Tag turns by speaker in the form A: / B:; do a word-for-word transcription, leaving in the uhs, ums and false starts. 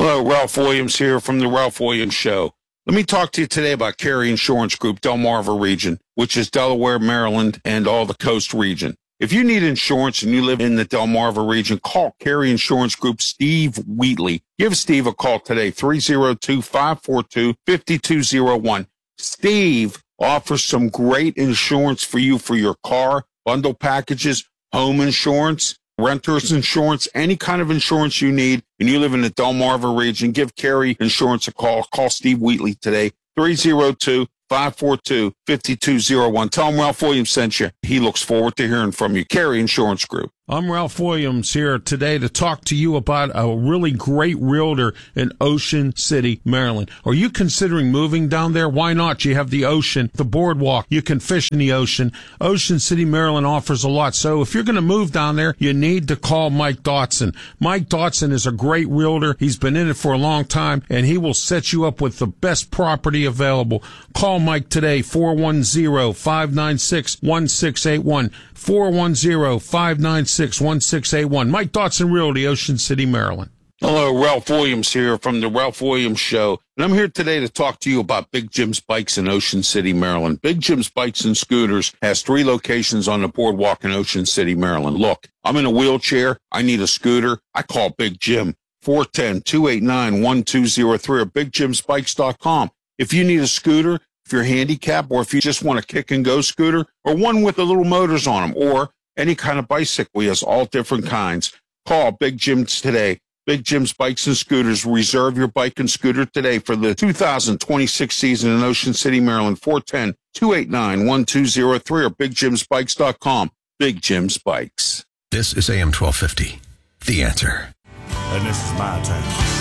A: Hello, Ralph Williams here from the Ralph Williams Show. Let me talk to you today about Carey Insurance Group, Delmarva region, which is Delaware, Maryland, and all the coast region. If you need insurance and you live in the Delmarva region, call Carey Insurance Group, Steve Wheatley. Give Steve a call today, three oh two, five four two, five two oh one. Steve offers some great insurance for you for your car, bundle packages, home insurance, renter's insurance, any kind of insurance you need, and you live in the Delmarva region, give Carey Insurance a call. Call Steve Wheatley today, three oh two, five four two, five two oh one. Tell him Ralph Williams sent you. He looks forward to hearing from you. Carey Insurance Group.
B: I'm Ralph Williams here today to talk to you about a really great realtor in Ocean City, Maryland. Are you considering moving down there? Why not? You have the ocean, the boardwalk. You can fish in the ocean. Ocean City, Maryland offers a lot. So if you're going to move down there, you need to call Mike Dotson. Mike Dotson is a great realtor. He's been in it for a long time, and he will set you up with the best property available. Call Mike today, four one zero, five nine six, one six eight one, four one zero, five nine six, one six eight one. Mike Dotson Realty, Ocean City, Maryland.
A: Hello, Ralph Williams here from the Ralph Williams Show. And I'm here today to talk to you about Big Jim's Bikes in Ocean City, Maryland. Big Jim's Bikes and Scooters has three locations on the boardwalk in Ocean City, Maryland. Look, I'm in a wheelchair. I need a scooter. I call Big Jim, four one zero, two eight nine, one two zero three or big jims bikes dot com. If you need a scooter, if you're handicapped, or if you just want a kick-and-go scooter, or one with the little motors on them, or any kind of bicycle, he has all different kinds. Call Big Jim's today. Big Jim's Bikes and Scooters. Reserve your bike and scooter today for the two thousand twenty-six season in Ocean City, Maryland. four one zero, two eight nine, one two zero three or big jims bikes dot com. Big Jim's Bikes.
C: This is A M twelve fifty. The Answer.
D: And this is my time.